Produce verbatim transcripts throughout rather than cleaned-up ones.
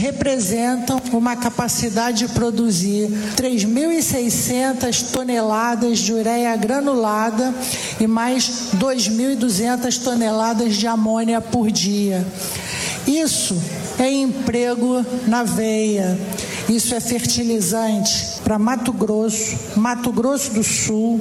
representam uma capacidade de produzir três mil e seiscentas toneladas de ureia granulada e mais dois mil e duzentas toneladas de amônia por dia. Isso é emprego na veia, isso é fertilizante para Mato Grosso, Mato Grosso do Sul,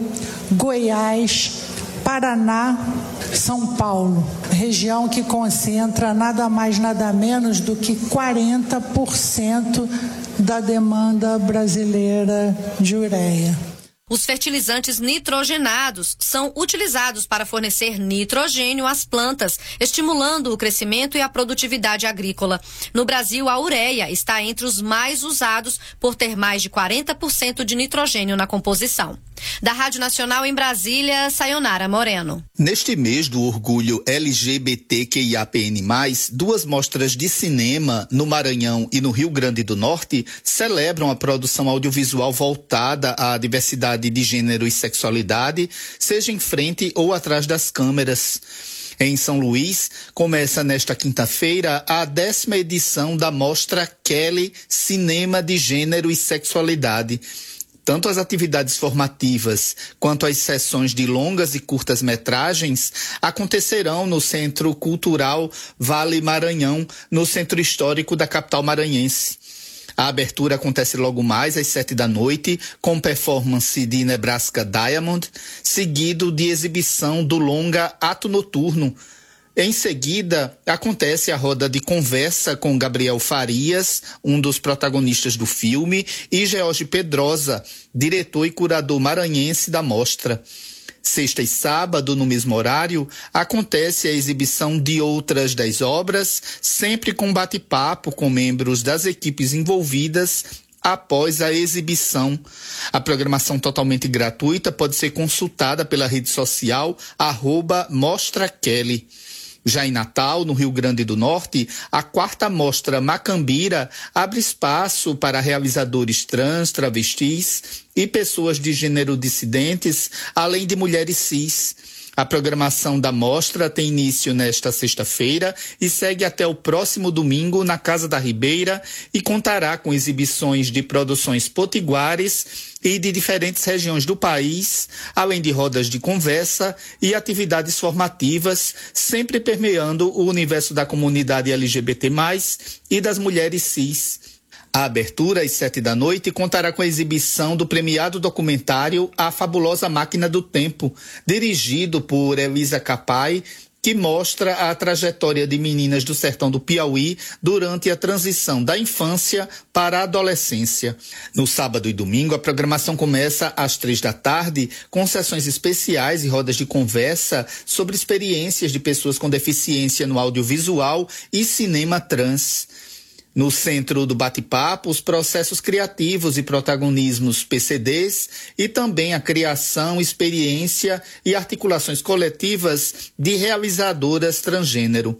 Goiás, Paraná, São Paulo, região que concentra nada mais nada menos do que quarenta por cento da demanda brasileira de ureia. Os fertilizantes nitrogenados são utilizados para fornecer nitrogênio às plantas, estimulando o crescimento e a produtividade agrícola. No Brasil, a ureia está entre os mais usados por ter mais de quarenta por cento de nitrogênio na composição. Da Rádio Nacional em Brasília, Sayonara Moreno. Neste mês do orgulho L G B T Q I A P N mais, duas mostras de cinema no Maranhão e no Rio Grande do Norte celebram a produção audiovisual voltada à diversidade de gênero e sexualidade, seja em frente ou atrás das câmeras. Em São Luís, começa nesta quinta-feira a décima edição da Mostra Kelly Cinema de Gênero e Sexualidade. Tanto as atividades formativas quanto as sessões de longas e curtas metragens acontecerão no Centro Cultural Vale Maranhão, no Centro Histórico da capital maranhense. A abertura acontece logo mais às sete da noite, com performance de Nebraska Diamond, seguido de exibição do longa Ato Noturno. Em seguida, acontece a roda de conversa com Gabriel Farias, um dos protagonistas do filme, e George Pedrosa, diretor e curador maranhense da mostra. Sexta e sábado, no mesmo horário, acontece a exibição de outras dez obras, sempre com bate-papo com membros das equipes envolvidas após a exibição. A programação totalmente gratuita pode ser consultada pela rede social arroba Mostra Kelly. Já em Natal, no Rio Grande do Norte, a quarta mostra Macambira abre espaço para realizadores trans, travestis e pessoas de gênero dissidentes, além de mulheres cis. A programação da mostra tem início nesta sexta-feira e segue até o próximo domingo na Casa da Ribeira e contará com exibições de produções potiguares e de diferentes regiões do país, além de rodas de conversa e atividades formativas, sempre permeando o universo da comunidade L G B T mais, e das mulheres cis. A abertura, às sete da noite, contará com a exibição do premiado documentário A Fabulosa Máquina do Tempo, dirigido por Elisa Capai, que mostra a trajetória de meninas do sertão do Piauí durante a transição da infância para a adolescência. No sábado e domingo, a programação começa às três da tarde, com sessões especiais e rodas de conversa sobre experiências de pessoas com deficiência no audiovisual e cinema trans. No centro do bate-papo, os processos criativos e protagonismos P C Ds e também a criação, experiência e articulações coletivas de realizadoras transgênero.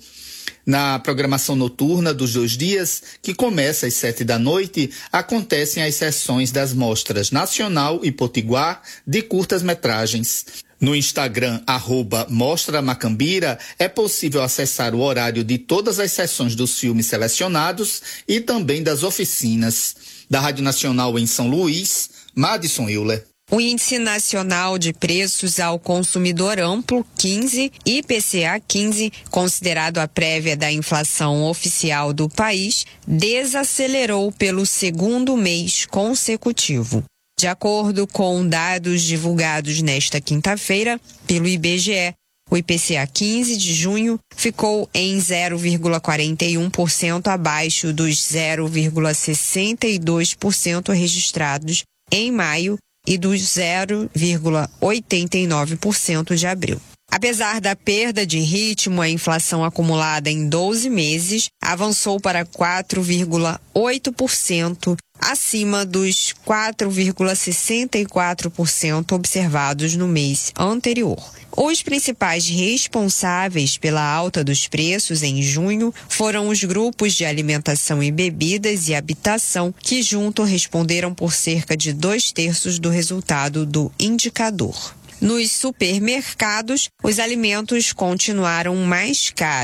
Na programação noturna dos dois dias, que começa às sete da noite, acontecem as sessões das mostras Nacional e Potiguar de curtas-metragens. No Instagram, arroba Mostra Macambira, é possível acessar o horário de todas as sessões dos filmes selecionados e também das oficinas. Da Rádio Nacional em São Luís, Madison Euler. O Índice Nacional de Preços ao Consumidor Amplo, quinze, I P C A quinze, considerado a prévia da inflação oficial do país, desacelerou pelo segundo mês consecutivo. De acordo com dados divulgados nesta quinta-feira pelo I B G E, o I P C A quinze de junho ficou em zero vírgula quarenta e um por cento abaixo dos zero vírgula sessenta e dois por cento registrados em maio e dos zero vírgula oitenta e nove por cento de abril. Apesar da perda de ritmo, a inflação acumulada em doze meses avançou para quatro vírgula oito por cento, acima dos quatro vírgula sessenta e quatro por cento observados no mês anterior. Os principais responsáveis pela alta dos preços em junho foram os grupos de alimentação e bebidas e habitação, que juntos responderam por cerca de dois terços do resultado do indicador. Nos supermercados, os alimentos continuaram mais caros.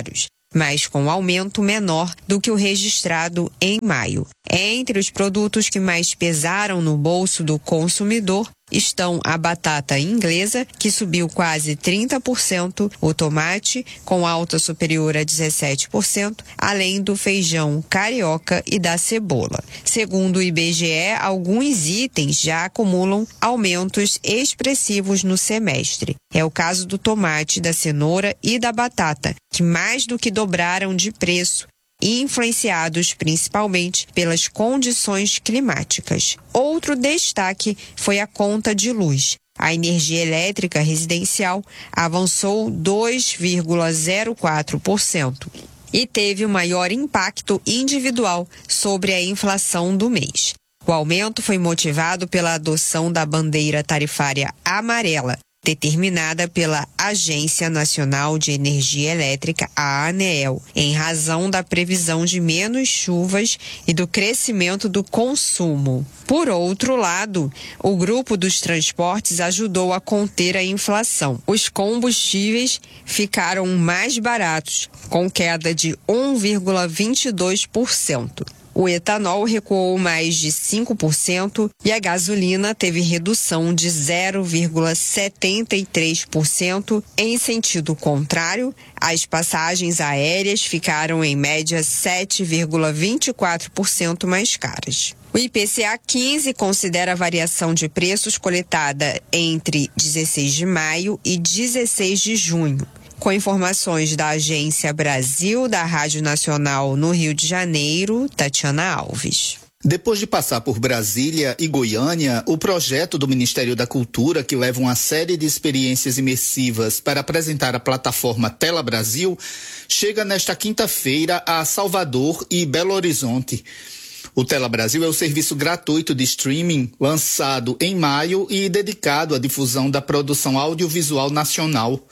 mas com aumento menor do que o registrado em maio. Entre os produtos que mais pesaram no bolso do consumidor estão a batata inglesa, que subiu quase trinta por cento, o tomate, com alta superior a dezessete por cento, além do feijão carioca e da cebola. Segundo o I B G E, alguns itens já acumulam aumentos expressivos no semestre. É o caso do tomate, da cenoura e da batata, que mais do que dobraram de preço, influenciados principalmente pelas condições climáticas. Outro destaque foi a conta de luz. A energia elétrica residencial avançou dois vírgula zero quatro por cento e teve o maior impacto individual sobre a inflação do mês. O aumento foi motivado pela adoção da bandeira tarifária amarela, determinada pela Agência Nacional de Energia Elétrica, a ANEEL, em razão da previsão de menos chuvas e do crescimento do consumo. Por outro lado, o grupo dos transportes ajudou a conter a inflação. Os combustíveis ficaram mais baratos, com queda de um vírgula vinte e dois por cento. O etanol recuou mais de cinco por cento e a gasolina teve redução de zero vírgula setenta e três por cento. Em sentido contrário, as passagens aéreas ficaram em média sete vírgula vinte e quatro por cento mais caras. O I P C A quinze considera a variação de preços coletada entre dezesseis de maio e dezesseis de junho. Com informações da Agência Brasil da Rádio Nacional no Rio de Janeiro, Tatiana Alves. Depois de passar por Brasília e Goiânia, o projeto do Ministério da Cultura, que leva uma série de experiências imersivas para apresentar a plataforma Tela Brasil, chega nesta quinta-feira a Salvador e Belo Horizonte. O Tela Brasil é o serviço gratuito de streaming lançado em maio e dedicado à difusão da produção audiovisual nacional.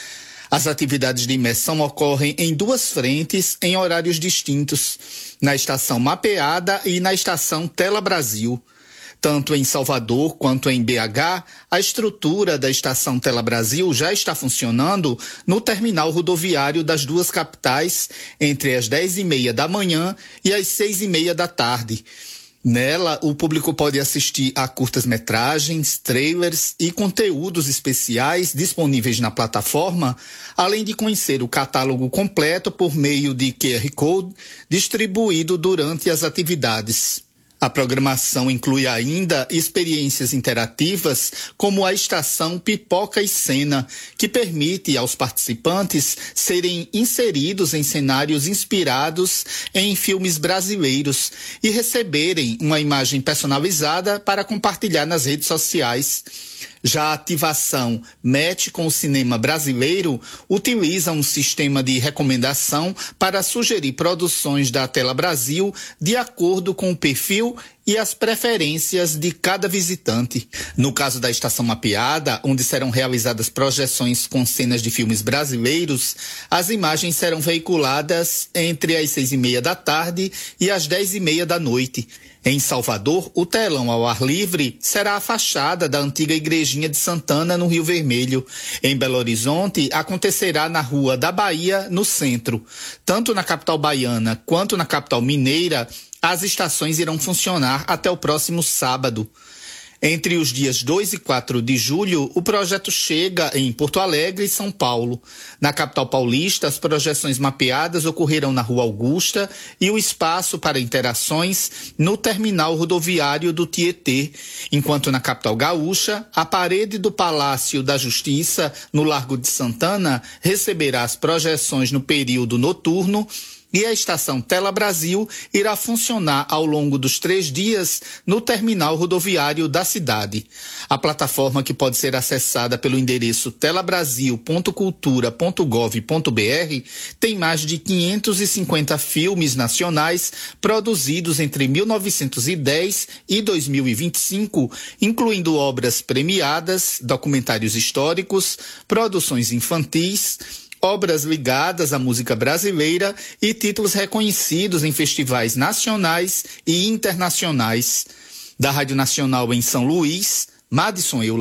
As atividades de imersão ocorrem em duas frentes, em horários distintos, na estação Mapeada e na estação Tela Brasil. Tanto em Salvador quanto em B H, a estrutura da estação Tela Brasil já está funcionando no terminal rodoviário das duas capitais entre as dez e meia da manhã e as seis e meia da tarde. Nela, o público pode assistir a curtas-metragens, trailers e conteúdos especiais disponíveis na plataforma, além de conhecer o catálogo completo por meio de Q R Code distribuído durante as atividades. A programação inclui ainda experiências interativas como a estação Pipoca e Cena, que permite aos participantes serem inseridos em cenários inspirados em filmes brasileiros e receberem uma imagem personalizada para compartilhar nas redes sociais. Já a ativação Match com o Cinema Brasileiro utiliza um sistema de recomendação para sugerir produções da Tela Brasil de acordo com o perfil e as preferências de cada visitante. No caso da Estação Mapeada, onde serão realizadas projeções com cenas de filmes brasileiros, as imagens serão veiculadas entre as seis e meia da tarde e as dez e meia da noite. Em Salvador, o telão ao ar livre será a fachada da antiga Igrejinha de Santana, no Rio Vermelho. Em Belo Horizonte, acontecerá na Rua da Bahia, no centro. Tanto na capital baiana quanto na capital mineira, as estações irão funcionar até o próximo sábado. Entre os dias dois e quatro de julho, o projeto chega em Porto Alegre e São Paulo. Na capital paulista, as projeções mapeadas ocorrerão na Rua Augusta e o espaço para interações no terminal rodoviário do Tietê, enquanto na capital gaúcha, a parede do Palácio da Justiça, no Largo de Santana, receberá as projeções no período noturno, e a estação Tela Brasil irá funcionar ao longo dos três dias no terminal rodoviário da cidade. A plataforma, que pode ser acessada pelo endereço telabrasil ponto cultura ponto gov ponto br, tem mais de quinhentos e cinquenta filmes nacionais produzidos entre mil novecentos e dez e dois mil e vinte e cinco, incluindo obras premiadas, documentários históricos, produções infantis, obras ligadas à música brasileira e títulos reconhecidos em festivais nacionais e internacionais. Da Rádio Nacional em São Luís, Madison Euler.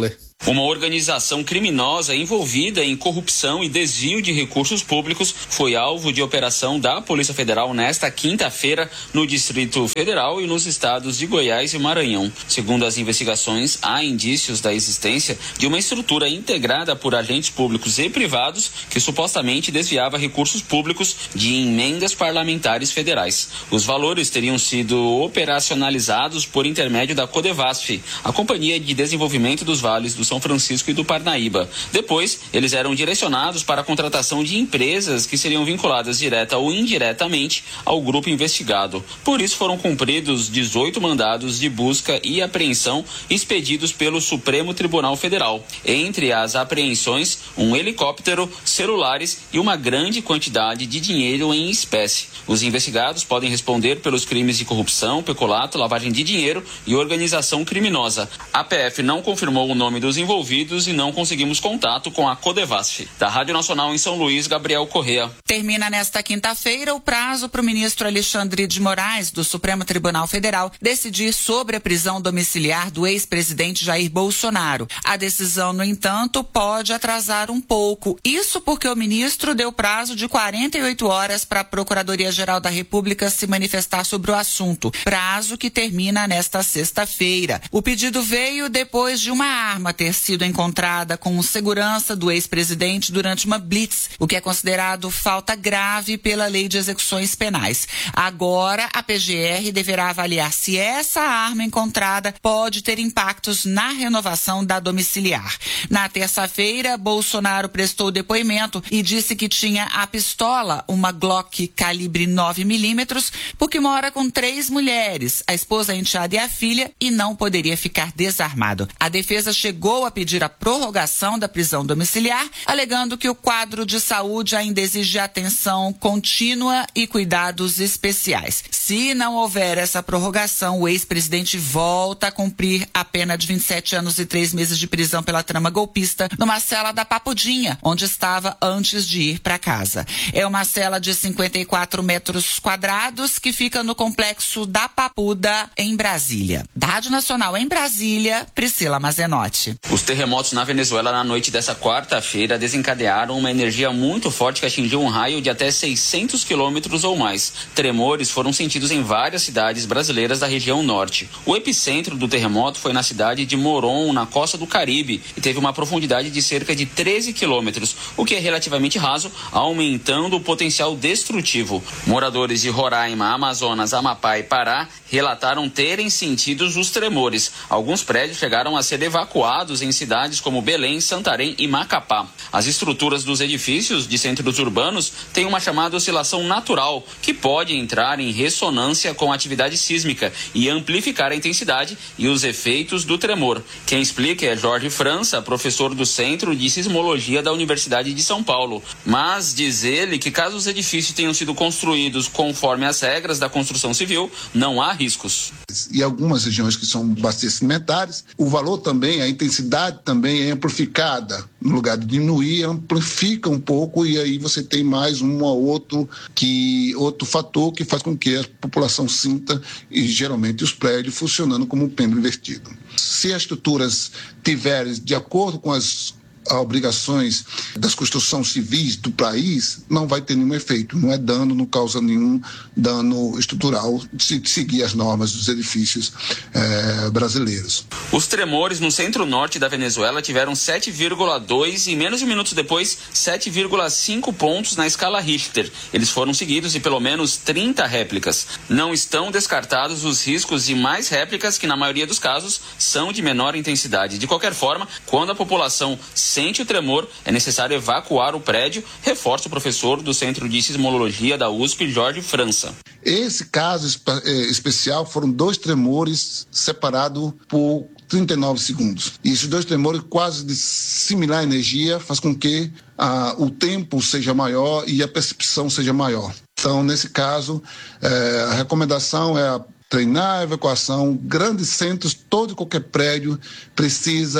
Uma organização criminosa envolvida em corrupção e desvio de recursos públicos foi alvo de operação da Polícia Federal nesta quinta-feira no Distrito Federal e nos estados de Goiás e Maranhão. Segundo as investigações, há indícios da existência de uma estrutura integrada por agentes públicos e privados que supostamente desviava recursos públicos de emendas parlamentares federais. Os valores teriam sido operacionalizados por intermédio da Codevasf, a Companhia de Desenvolvimento dos Vales do São Francisco e do Parnaíba. Depois, eles eram direcionados para a contratação de empresas que seriam vinculadas direta ou indiretamente ao grupo investigado. Por isso foram cumpridos dezoito mandados de busca e apreensão expedidos pelo Supremo Tribunal Federal. Entre as apreensões, um helicóptero, celulares e uma grande quantidade de dinheiro em espécie. Os investigados podem responder pelos crimes de corrupção, peculato, lavagem de dinheiro e organização criminosa. A P F não confirmou o nome dos envolvidos e não conseguimos contato com a Codevasf. Da Rádio Nacional em São Luís, Gabriel Correa. Termina nesta quinta-feira o prazo para o ministro Alexandre de Moraes, do Supremo Tribunal Federal, decidir sobre a prisão domiciliar do ex-presidente Jair Bolsonaro. A decisão, no entanto, pode atrasar um pouco. Isso porque o ministro deu prazo de quarenta e oito horas para a Procuradoria-Geral da República se manifestar sobre o assunto, prazo que termina nesta sexta-feira. O pedido veio depois de uma arma ter sido encontrada com segurança do ex-presidente durante uma blitz, o que é considerado falta grave pela Lei de Execuções Penais. Agora, a P G R deverá avaliar se essa arma encontrada pode ter impactos na renovação da domiciliar. Na terça-feira, Bolsonaro prestou depoimento e disse que tinha a pistola, uma Glock calibre nove milímetros, porque mora com três mulheres, a esposa, a enteada e a filha, e não poderia ficar desarmado. A defesa chegou a pedir a prorrogação da prisão domiciliar, alegando que o quadro de saúde ainda exige atenção contínua e cuidados especiais. Se não houver essa prorrogação, o ex-presidente volta a cumprir a pena de vinte e sete anos e três meses de prisão pela trama golpista numa cela da Papudinha, onde estava antes de ir para casa. É uma cela de cinquenta e quatro metros quadrados que fica no complexo da Papuda, em Brasília. Da Rádio Nacional em Brasília, Priscila Mazenotti. Os terremotos na Venezuela na noite dessa quarta-feira desencadearam uma energia muito forte que atingiu um raio de até seiscentos quilômetros ou mais. Tremores foram sentidos em várias cidades brasileiras da região norte. O epicentro do terremoto foi na cidade de Morón, na costa do Caribe, e teve uma profundidade de cerca de treze quilômetros, o que é relativamente raso, aumentando o potencial destrutivo. Moradores de Roraima, Amazonas, Amapá e Pará relataram terem sentido os tremores. Alguns prédios chegaram a ser evacuados em cidades como Belém, Santarém e Macapá. As estruturas dos edifícios de centros urbanos têm uma chamada oscilação natural, que pode entrar em ressonância com a atividade sísmica e amplificar a intensidade e os efeitos do tremor. Quem explica é Jorge França, professor do Centro de Sismologia da Universidade de São Paulo. Mas diz ele que caso os edifícios tenham sido construídos conforme as regras da construção civil, não há riscos. E algumas regiões que são bastante cimentares, o valor também, a intensidade também é amplificada. No lugar de diminuir, amplifica um pouco e aí você tem mais um ou outro, que, outro fator que faz com que a população sinta, e geralmente os prédios, funcionando como um pêndulo invertido. Se as estruturas tiverem de acordo com as obrigações das construções civis do país, não vai ter nenhum efeito, não é dano, não causa nenhum dano estrutural se seguir as normas dos edifícios eh, brasileiros. Os tremores no centro-norte da Venezuela tiveram sete vírgula dois e menos de minutos depois sete vírgula cinco pontos na escala Richter. Eles foram seguidos de pelo menos trinta réplicas. Não estão descartados os riscos de mais réplicas que na maioria dos casos são de menor intensidade. De qualquer forma, quando a população sente o tremor, é necessário evacuar o prédio, reforça o professor do Centro de Sismologia da U S P, Jorge França. Esse caso espe- especial foram dois tremores separados por trinta e nove segundos. E esses dois tremores, quase de similar energia, faz com que ah, o tempo seja maior e a percepção seja maior. Então, nesse caso, eh, a recomendação é treinar a evacuação. Grandes centros, todo e qualquer prédio precisa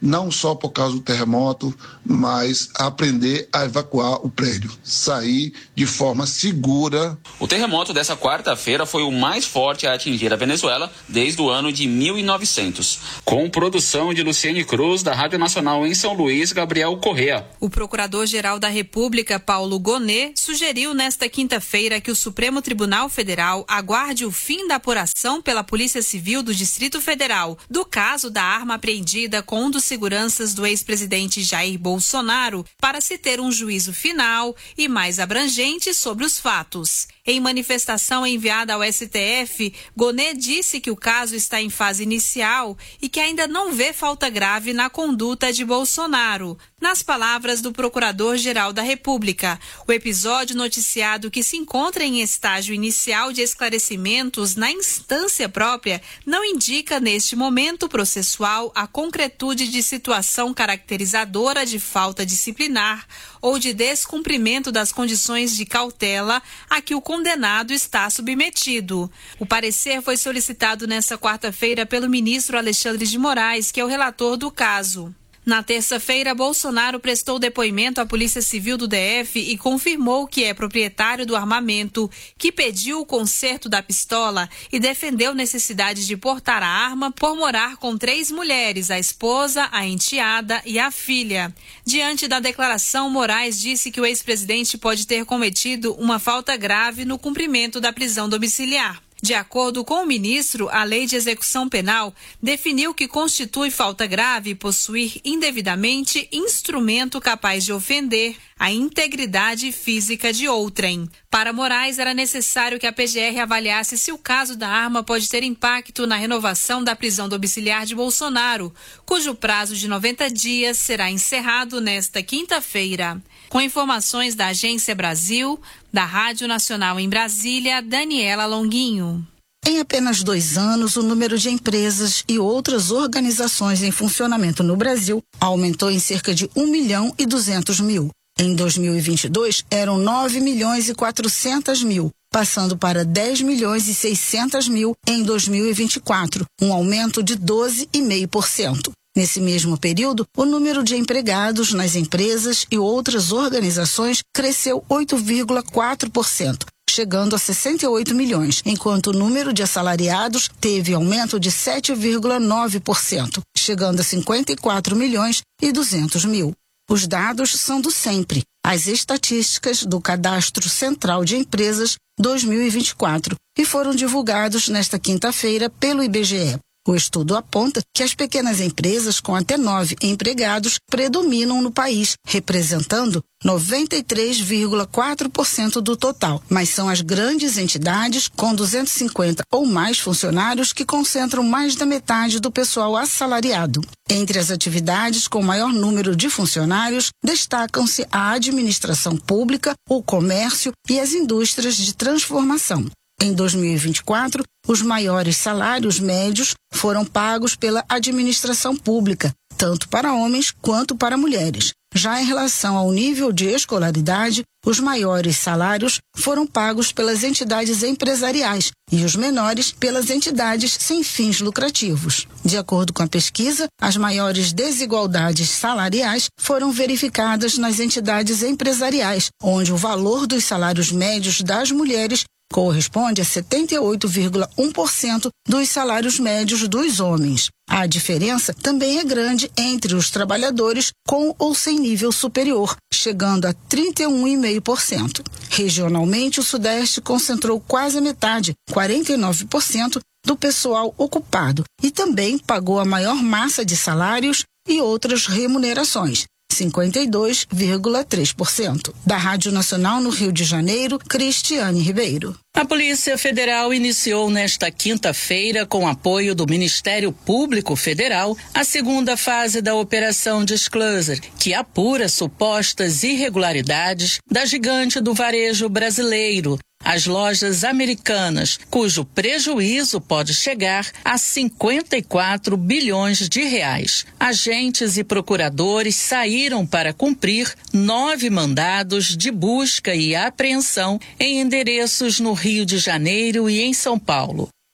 não só por causa do terremoto, mas aprender a evacuar o prédio, sair de forma segura. O terremoto dessa quarta-feira foi o mais forte a atingir a Venezuela desde o ano de mil e novecentos. Com produção de Luciane Cruz, da Rádio Nacional em São Luís, Gabriel Correa. O Procurador-Geral da República, Paulo Gonet, sugeriu nesta quinta-feira que o Supremo Tribunal Federal aguarde o fim da apuração pela Polícia Civil do Distrito Federal do caso da arma apreendida com um dos seguranças do ex-presidente Jair Bolsonaro para se ter um juízo final e mais abrangente sobre os fatos. Em manifestação enviada ao S T F, Gonet disse que o caso está em fase inicial e que ainda não vê falta grave na conduta de Bolsonaro. Nas palavras do Procurador-Geral da República, o episódio noticiado que se encontra em estágio inicial de esclarecimentos na instância própria não indica neste momento processual a concretude de situação caracterizadora de falta disciplinar ou de descumprimento das condições de cautela a que o condenado está submetido. O parecer foi solicitado nesta quarta-feira pelo ministro Alexandre de Moraes, que é o relator do caso. Na terça-feira, Bolsonaro prestou depoimento à Polícia Civil do D F e confirmou que é proprietário do armamento, que pediu o conserto da pistola e defendeu necessidade de portar a arma por morar com três mulheres, a esposa, a enteada e a filha. Diante da declaração, Moraes disse que o ex-presidente pode ter cometido uma falta grave no cumprimento da prisão domiciliar. De acordo com o ministro, a Lei de Execução Penal definiu que constitui falta grave possuir indevidamente instrumento capaz de ofender a integridade física de outrem. Para Moraes, era necessário que a P G R avaliasse se o caso da arma pode ter impacto na renovação da prisão domiciliar de Bolsonaro, cujo prazo de noventa dias será encerrado nesta quinta-feira. Com informações da Agência Brasil, da Rádio Nacional em Brasília, Daniela Longuinho. Em apenas dois anos, o número de empresas e outras organizações em funcionamento no Brasil aumentou em cerca de um milhão e duzentos mil. Em dois mil e vinte e dois, eram nove milhões e quatrocentos mil, passando para dez milhões e seiscentos mil em dois mil e vinte e quatro, um aumento de doze vírgula cinco por cento. Nesse mesmo período, o número de empregados nas empresas e outras organizações cresceu oito vírgula quatro por cento, chegando a sessenta e oito milhões, enquanto o número de assalariados teve aumento de sete vírgula nove por cento, chegando a cinquenta e quatro milhões e duzentos mil. Os dados são do sempre, as estatísticas do Cadastro Central de Empresas dois mil e vinte e quatro, e foram divulgados nesta quinta-feira pelo I B G E. O estudo aponta que as pequenas empresas com até nove empregados predominam no país, representando noventa e três vírgula quatro por cento do total, mas são as grandes entidades com duzentos e cinquenta ou mais funcionários que concentram mais da metade do pessoal assalariado. Entre as atividades com maior número de funcionários, destacam-se a administração pública, o comércio e as indústrias de transformação. Em dois mil e vinte e quatro, os maiores salários médios foram pagos pela administração pública, tanto para homens quanto para mulheres. Já em relação ao nível de escolaridade, os maiores salários foram pagos pelas entidades empresariais e os menores pelas entidades sem fins lucrativos. De acordo com a pesquisa, as maiores desigualdades salariais foram verificadas nas entidades empresariais, onde o valor dos salários médios das mulheres corresponde a setenta e oito vírgula um por cento dos salários médios dos homens. A diferença também é grande entre os trabalhadores com ou sem nível superior, chegando a trinta e um vírgula cinco por cento. Regionalmente, o Sudeste concentrou quase a metade, quarenta e nove por cento, do pessoal ocupado e também pagou a maior massa de salários e outras remunerações, cinquenta e dois vírgula três por cento. Da Rádio Nacional no Rio de Janeiro, Cristiane Ribeiro. A Polícia Federal iniciou nesta quinta-feira, com apoio do Ministério Público Federal, a segunda fase da Operação Disclosure, que apura supostas irregularidades da gigante do varejo brasileiro, as lojas americanas, cujo prejuízo pode chegar a cinquenta e quatro bilhões de reais. Agentes e procuradores saíram para cumprir nove mandados de busca e apreensão em endereços no Rio de Janeiro e em São Paulo.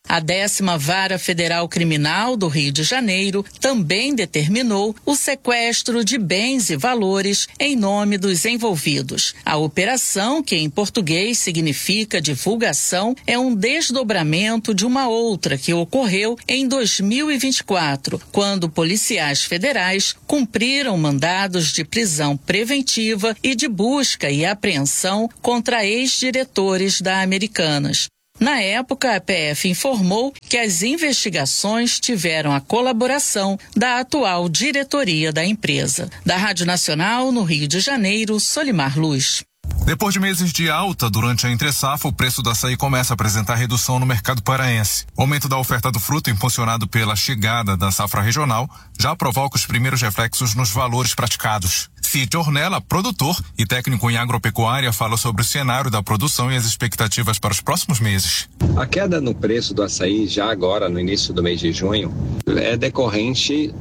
A décima Vara Federal Criminal do Rio de Janeiro também determinou o sequestro de bens e valores em nome dos envolvidos. A operação, que em português significa divulgação, é um desdobramento de uma outra que ocorreu em dois mil e vinte e quatro, quando policiais federais cumpriram mandados de prisão preventiva e de busca e apreensão contra ex-diretores da Americanas. Na época, a P F informou que as investigações tiveram a colaboração da atual diretoria da empresa. Da Rádio Nacional, no Rio de Janeiro, Solimar Luz. Depois de meses de alta durante a entre-safra, o preço do açaí começa a apresentar redução no mercado paraense. O aumento da oferta do fruto, impulsionado pela chegada da safra regional, já provoca os primeiros reflexos nos valores praticados. Cid Ornella, produtor e técnico em agropecuária, fala sobre o cenário da produção e as expectativas para os próximos meses. A queda no preço do açaí, já agora no início do mês de junho, é decorrente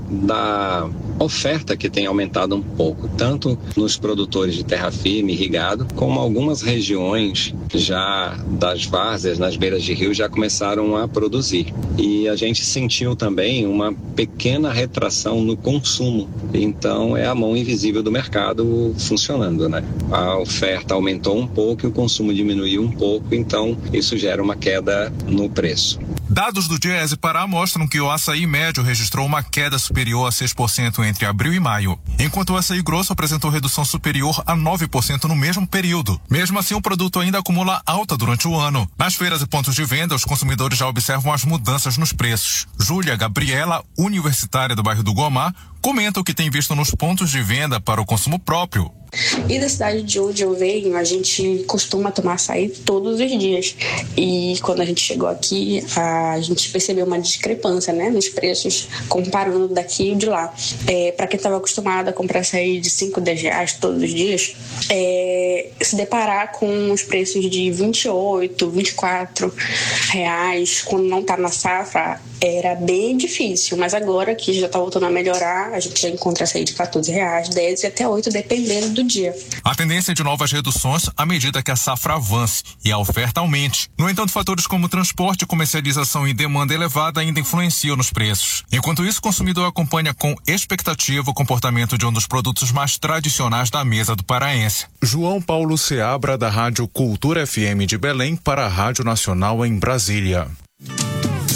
da oferta que tem aumentado um pouco, tanto nos produtores de terra firme, irrigado, como algumas regiões já das várzeas, nas beiras de rio, já começaram a produzir. E a gente sentiu também uma pequena retração no consumo. Então é a mão invisível do mercado funcionando, né? A oferta aumentou um pouco e o consumo diminuiu um pouco, então isso gera uma queda no preço. Dados do Diese Pará mostram que o açaí médio registrou uma queda superior a seis por cento entre abril e maio, enquanto o açaí grosso apresentou redução superior a nove por cento no mesmo período. Mesmo assim, o produto ainda acumula alta durante o ano. Nas feiras e pontos de venda, os consumidores já observam as mudanças nos preços. Júlia Gabriela, universitária do bairro do Guamá, comenta o que tem visto nos pontos de venda para o consumo próprio. E da cidade de onde eu venho, a gente costuma tomar açaí todos os dias. E quando a gente chegou aqui, a gente percebeu uma discrepância, né, nos preços, comparando daqui e de lá. É, para quem estava acostumado a comprar açaí de cinco, dez reais todos os dias, é, se deparar com os preços de vinte e oito, vinte e quatro reais, quando não está na safra, era bem difícil. Mas agora que já está voltando a melhorar, a gente já encontra açaí de quatorze reais, dez e até oito, dependendo do dia. A tendência é de novas reduções à medida que a safra avance e a oferta aumente. No entanto, fatores como transporte, comercialização e demanda elevada ainda influenciam nos preços. Enquanto isso, o consumidor acompanha com expectativa o comportamento de um dos produtos mais tradicionais da mesa do paraense. João Paulo Seabra, da Rádio Cultura F M de Belém, para a Rádio Nacional em Brasília.